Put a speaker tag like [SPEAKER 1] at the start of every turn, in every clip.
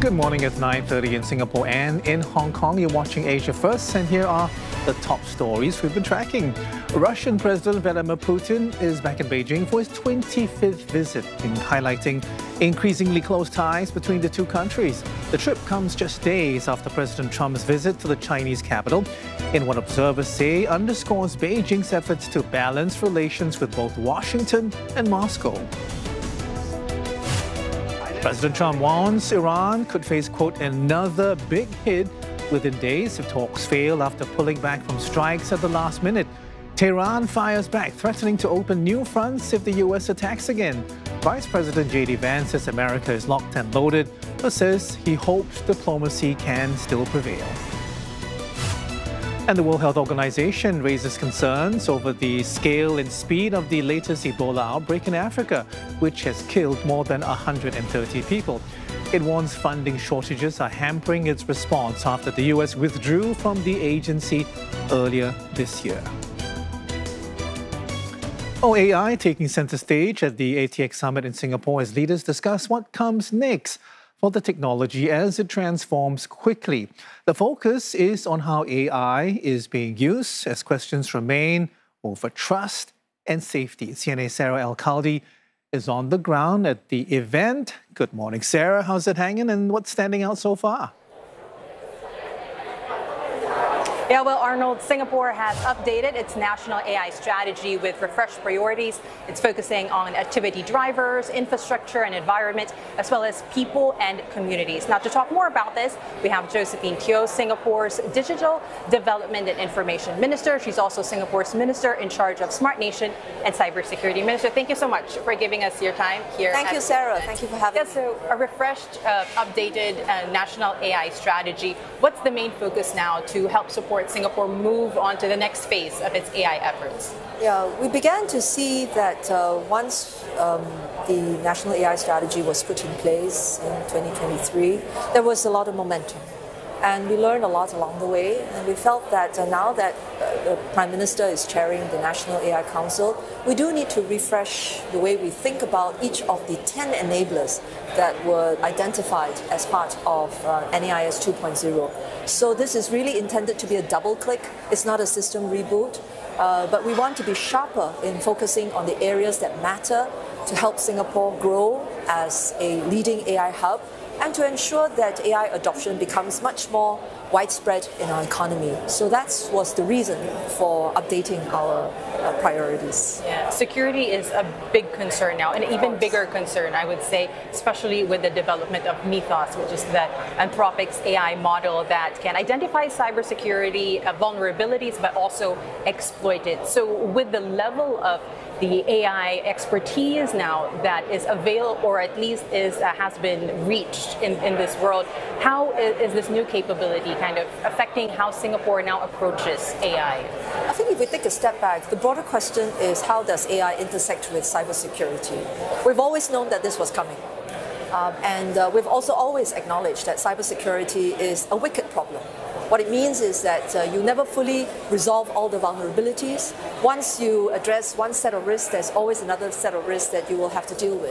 [SPEAKER 1] Good morning. It's 9:30 in Singapore and in Hong Kong. You're watching Asia First, and here are the top stories we've been tracking. Russian President Vladimir Putin is back in Beijing for his 25th visit, highlighting increasingly close ties between the two countries. The trip comes just days after President Trump's visit to the Chinese capital, in what observers say underscores Beijing's efforts to balance relations with both Washington and Moscow. President Trump warns Iran could face, quote, another big hit within days if talks fail after pulling back from strikes at the last minute. Tehran fires back, threatening to open new fronts if the U.S. attacks again. Vice President J.D. Vance says America is locked and loaded, but says he hopes diplomacy can still prevail. And the World Health Organization raises concerns over the scale and speed of the latest Ebola outbreak in Africa, which has killed more than 130 people. It warns funding shortages are hampering its response after the U.S. withdrew from the agency earlier this year. AI taking center stage at the ATX Summit in Singapore as leaders discuss what comes next for the technology as it transforms quickly. The focus is on how AI is being used as questions remain over trust and safety. CNA's Sarah El-Khaldi is on the ground at the event. Good morning, Sarah. How's it hanging and what's standing out so far?
[SPEAKER 2] Yeah, well, Arnold, Singapore has updated its national AI strategy with refreshed priorities. It's focusing on activity drivers, infrastructure and environment, as well as people and communities. Now, to talk more about this, we have Josephine Teo, Singapore's Digital Development and Information Minister. She's also Singapore's Minister in charge of Smart Nation and Cybersecurity. Minister, thank you so much for giving us your time here.
[SPEAKER 3] Thank you, Sarah. Thank you for having me.
[SPEAKER 2] So a refreshed, updated national AI strategy. What's the main focus now to help support Singapore move on to the next phase of its AI efforts?
[SPEAKER 3] Yeah, we began to see that once the national AI strategy was put in place in 2023, there was a lot of momentum. And we learned a lot along the way, and we felt that now that the Prime Minister is chairing the National AI Council, we do need to refresh the way we think about each of the 10 enablers that were identified as part of NAIS 2.0. So this is really intended to be a double click. It's not a system reboot, but we want to be sharper in focusing on the areas that matter to help Singapore grow as a leading AI hub, and to ensure that AI adoption becomes much more widespread in our economy. So that was the reason for updating our priorities.
[SPEAKER 2] Yeah. Security is a big concern now, an even bigger concern, I would say, especially with the development of Mythos, which is the Anthropic's AI model that can identify cybersecurity vulnerabilities, but also exploit it. So with the level of the AI expertise now that is available, or at least has been reached in this world, how is this new capability kind of affecting how Singapore now approaches AI?
[SPEAKER 3] I think if we take a step back, the broader question is how does AI intersect with cybersecurity? We've always known that this was coming. And we've also always acknowledged that cybersecurity is a wicked problem. What it means is that you never fully resolve all the vulnerabilities. Once you address one set of risks, there's always another set of risks that you will have to deal with.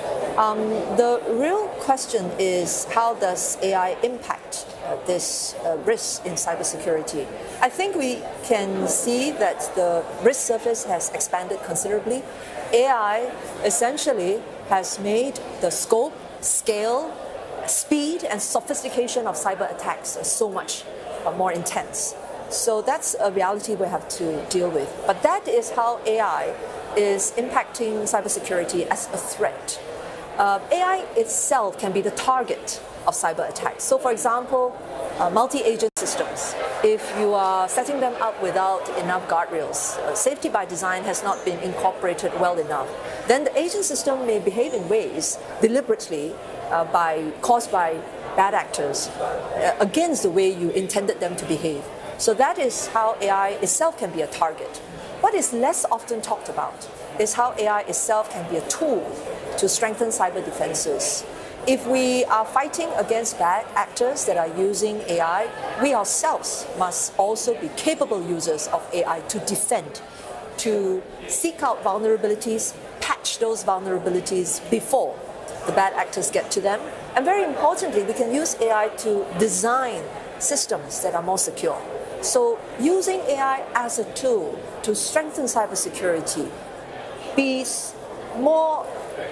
[SPEAKER 3] The real question is how does AI impact this risk in cybersecurity? I think we can see that the risk surface has expanded considerably. AI essentially has made the scope, scale, speed and sophistication of cyber attacks so much more intense. So that's a reality we have to deal with. But that is how AI is impacting cybersecurity as a threat. AI itself can be the target of cyber attacks. So for example, multi-agent systems, if you are setting them up without enough guardrails, safety by design has not been incorporated well enough, then the agent system may behave in ways deliberately caused by bad actors against the way you intended them to behave. So that is how AI itself can be a target. What is less often talked about is how AI itself can be a tool to strengthen cyber defenses. If we are fighting against bad actors that are using AI, we ourselves must also be capable users of AI to defend, to seek out vulnerabilities, patch those vulnerabilities before the bad actors get to them, And very importantly, we can use AI to design systems that are more secure. So using AI as a tool to strengthen cybersecurity, be more,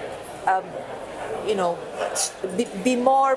[SPEAKER 3] be more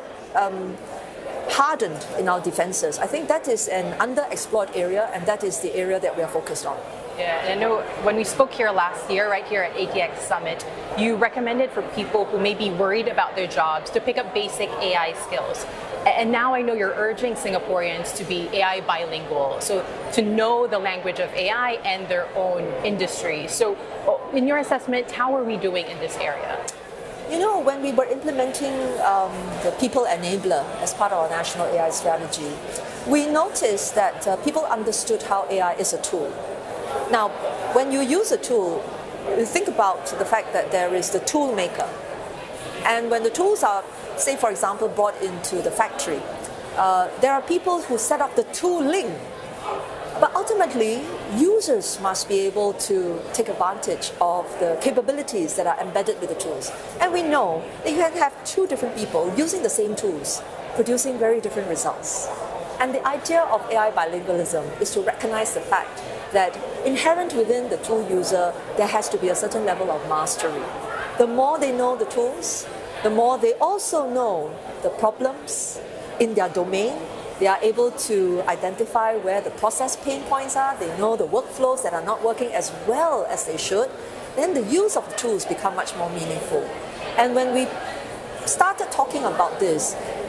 [SPEAKER 3] hardened in our defenses. I think that is an underexplored area, and that is the area that we are focused on.
[SPEAKER 2] Yeah, and I know when we spoke here last year, right here at ATX Summit, you recommended for people who may be worried about their jobs to pick up basic AI skills. And now I know you're urging Singaporeans to be AI bilingual, so to know the language of AI and their own industry. So in your assessment, how are we doing in this area?
[SPEAKER 3] You know, when we were implementing the People Enabler as part of our national AI strategy, we noticed that people understood how AI is a tool. Now, when you use a tool, you think about the fact that there is the tool maker. And when the tools are, say for example, brought into the factory, there are people who set up the tooling. But ultimately, users must be able to take advantage of the capabilities that are embedded with the tools. And we know that you can have two different people using the same tools, producing very different results. And the idea of AI bilingualism is to recognize the fact that inherent within the tool user, there has to be a certain level of mastery. The more they know the tools, the more they also know the problems in their domain. They are able to identify where the process pain points are. They know the workflows that are not working as well as they should. Then the use of the tools become much more meaningful. And when we started talking about this,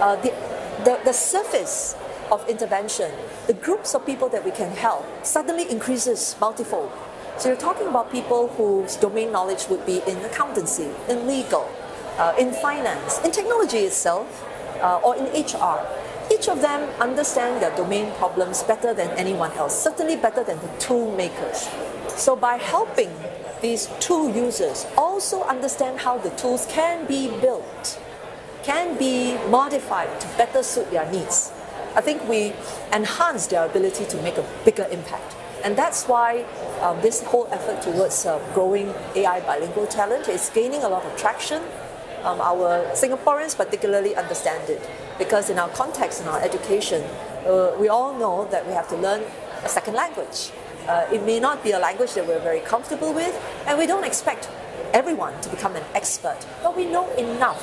[SPEAKER 3] the surface of intervention, the groups of people that we can help suddenly increases multifold. So you're talking about people whose domain knowledge would be in accountancy, in legal, in finance, in technology itself, or in HR. Each of them understand their domain problems better than anyone else, certainly better than the tool makers. So by helping these tool users also understand how the tools can be built, can be modified to better suit their needs, I think we enhance their ability to make a bigger impact. And that's why this whole effort towards growing AI bilingual talent is gaining a lot of traction. Our Singaporeans particularly understand it, because in our context, in our education, we all know that we have to learn a second language. It may not be a language that we're very comfortable with, and we don't expect everyone to become an expert, but we know enough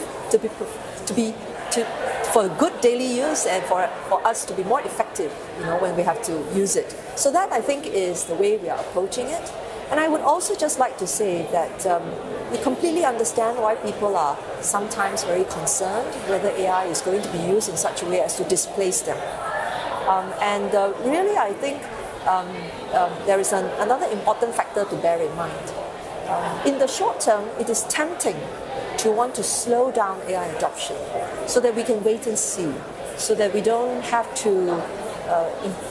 [SPEAKER 3] for good daily use and for us to be more effective, when we have to use it. So that, I think, is the way we are approaching it. And I would also just like to say that we completely understand why people are sometimes very concerned whether AI is going to be used in such a way as to displace them. Really, I think there is another important factor to bear in mind. In the short term, it is tempting to want to slow down AI adoption so that we can wait and see, so that we don't have to